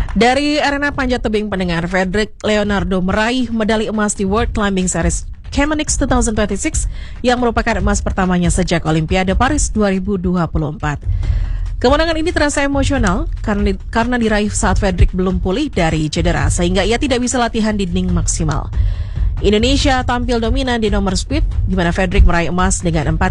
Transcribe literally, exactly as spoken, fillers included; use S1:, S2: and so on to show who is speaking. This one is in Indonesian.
S1: Dari arena panjat tebing pendengar, Frederick Leonardo meraih medali emas di World Climbing Series Chamonix dua ribu dua puluh enam yang merupakan emas pertamanya sejak Olimpiade Paris dua ribu dua puluh empat. Kemenangan ini terasa emosional karena, karena diraih saat Frederick belum pulih dari cedera sehingga ia tidak bisa latihan dinding maksimal. Indonesia tampil dominan di nomor speed di mana Frederick meraih emas dengan empat